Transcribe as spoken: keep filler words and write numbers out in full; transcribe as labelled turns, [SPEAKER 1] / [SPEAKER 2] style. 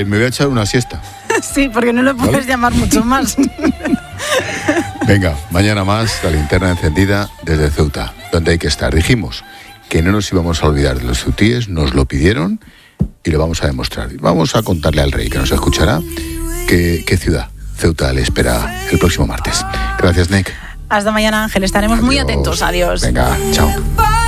[SPEAKER 1] Eh, me voy a echar una siesta.
[SPEAKER 2] Sí, porque no lo puedes ¿Vale? llamar mucho más.
[SPEAKER 1] Venga, mañana más, la linterna encendida desde Ceuta, donde hay que estar. Dijimos que no nos íbamos a olvidar de los ceutíes, nos lo pidieron y lo vamos a demostrar. Vamos a contarle al rey, que nos escuchará, qué, qué ciudad, Ceuta, le espera el próximo martes. Gracias, Nick.
[SPEAKER 2] Hasta mañana, Ángel. Estaremos Adiós. muy atentos. Adiós.
[SPEAKER 1] Venga, chao.